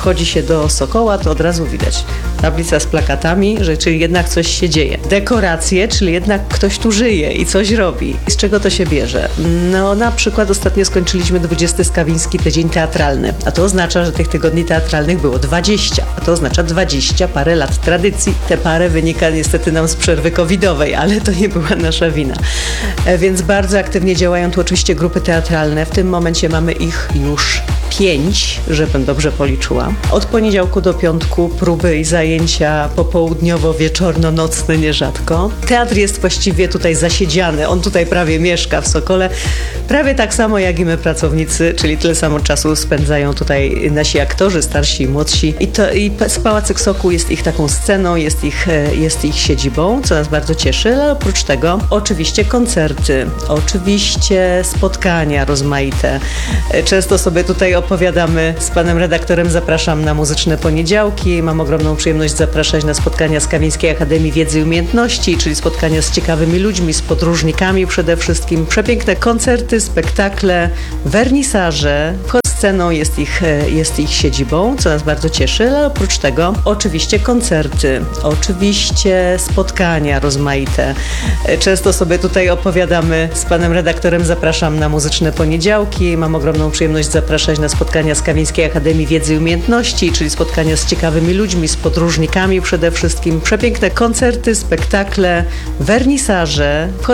wchodzi się do Sokoła, to od razu widać tablica z plakatami, że czyli jednak coś się dzieje. Dekoracje, czyli jednak ktoś tu żyje i coś robi. I z czego to się bierze? No na przykład ostatnio skończyliśmy 20. Skawiński Tydzień Teatralny, a to oznacza, że tych tygodni teatralnych było 20, a to oznacza 20 parę lat tradycji. Te parę wynika niestety nam z przerwy covidowej, ale to nie była nasza wina. Więc bardzo aktywnie działają tu oczywiście grupy teatralne. W tym momencie mamy ich już 5, żebym dobrze policzyła. Od poniedziałku do piątku próby i zajęcia popołudniowo-wieczorno-nocne nierzadko. Teatr jest właściwie tutaj zasiedziany. On tutaj prawie mieszka w Sokole. Prawie tak samo jak i my pracownicy, czyli tyle samo czasu spędzają tutaj nasi aktorzy, starsi i młodsi. I Pałacyk Sokół jest ich taką sceną, jest ich siedzibą, co nas bardzo cieszy, ale oprócz tego oczywiście koncerty, oczywiście spotkania rozmaite. Często sobie tutaj opowiadamy z panem redaktorem, zapraszam na muzyczne poniedziałki. Mam ogromną przyjemność zapraszać na spotkania z Kawińskiej Akademii Wiedzy i Umiejętności, czyli spotkania z ciekawymi ludźmi, z podróżnikami przede wszystkim. Przepiękne koncerty, spektakle, wernisaże. Sceną jest ich siedzibą, co nas bardzo cieszy, ale oprócz tego oczywiście koncerty, oczywiście spotkania rozmaite. Często sobie tutaj opowiadamy z panem redaktorem, zapraszam na muzyczne poniedziałki. Mam ogromną przyjemność zapraszać na spotkania z Kawińskiej Akademii Wiedzy i Umiejętności, czyli spotkania z ciekawymi ludźmi, z podróżnikami przede wszystkim. Przepiękne koncerty, spektakle, wernisaże.